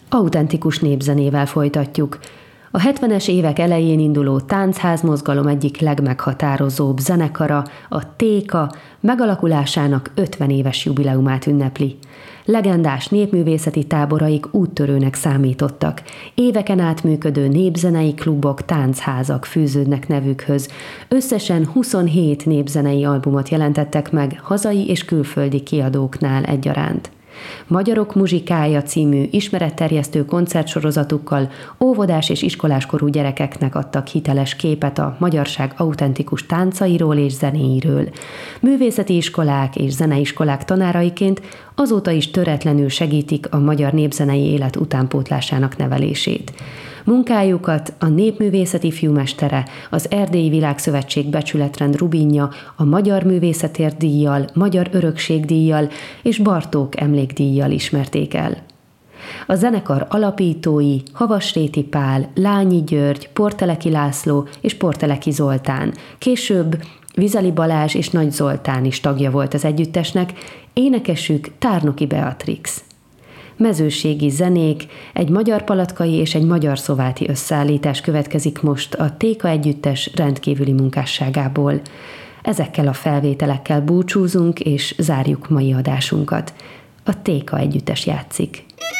Autentikus népzenével folytatjuk. A 70-es évek elején induló táncházmozgalom egyik legmeghatározóbb zenekara, a Téka, megalakulásának 50 éves jubileumát ünnepli. Legendás népművészeti táboraik úttörőnek számítottak. Éveken át működő népzenei klubok, táncházak fűződnek nevükhöz. Összesen 27 népzenei albumot jelentettek meg hazai és külföldi kiadóknál egyaránt. Magyarok muzsikája című ismeretterjesztő koncertsorozatukkal óvodás és iskoláskorú gyerekeknek adtak hiteles képet a magyarság autentikus táncairól és zenéiről. Művészeti iskolák és zeneiskolák tanáraiként azóta is töretlenül segítik a magyar népzenei élet utánpótlásának nevelését. Munkájukat a Népművészeti Fiúmestere, az Erdélyi Világszövetség Becsületrend Rubinja, a Magyar Művészetért díjjal, Magyar Örökség-díjjal és Bartók Emlékdíjjal ismerték el. A zenekar alapítói Havasréti Pál, Lányi György, Porteleki László és Porteleki Zoltán. Később Vizeli Balázs és Nagy Zoltán is tagja volt az együttesnek, énekesük Tárnoki Beatrix. Mezőségi zenék, egy magyar palatkai és egy magyar szováti összeállítás következik most a Téka együttes rendkívüli munkásságából. Ezekkel a felvételekkel búcsúzunk és zárjuk mai adásunkat. A Téka együttes játszik.